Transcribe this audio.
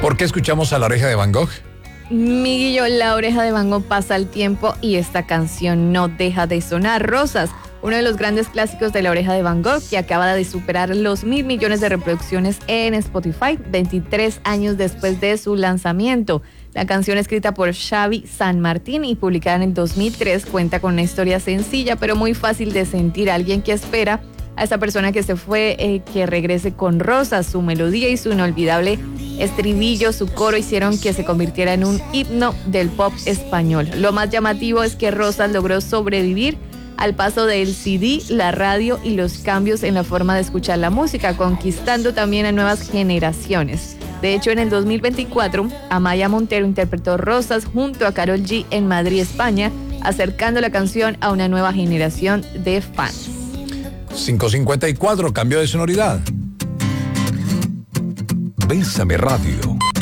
¿Por qué escuchamos a La Oreja de Van Gogh? Miguillo, La Oreja de Van Gogh pasa el tiempo y esta canción no deja de sonar. Rosas, uno de los grandes clásicos de La Oreja de Van Gogh, que acaba de superar los 1.000 millones de reproducciones en Spotify, 23 años después de su lanzamiento. La canción, escrita por Xavi San Martín y publicada en el 2003, cuenta con una historia sencilla pero muy fácil de sentir. Alguien que espera a esa persona que se fue, que regrese con rosas. Su melodía y su inolvidable estribillo, su coro, hicieron que se convirtiera en un himno del pop español. Lo más llamativo es que Rosas logró sobrevivir al paso del CD, la radio y los cambios en la forma de escuchar la música, conquistando también a nuevas generaciones. De hecho, en el 2024, Amaya Montero interpretó Rosas junto a Karol G en Madrid, España, acercando la canción a una nueva generación de fans. 5:54, cambio de sonoridad. Bésame Radio.